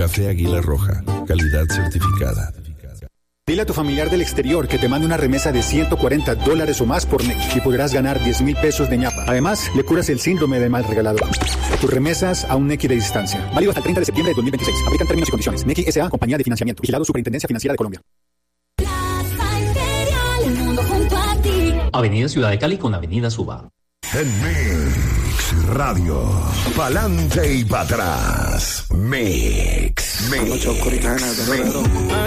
Café Águila Roja, calidad certificada. Dile a tu familiar del exterior que te mande una remesa de $140 o más por Nequi y podrás ganar 10,000 pesos de ñapa. Además, le curas el síndrome del mal regalador. Tus remesas a un Nequi de distancia. Válido hasta el 30 de septiembre de 2026. Aplican términos y condiciones. Nequi S.A. Compañía de Financiamiento. Vigilado Superintendencia Financiera de Colombia. Avenida Ciudad de Cali con Avenida Suba. En Mix Radio. Pa'lante y para atrás. Mix.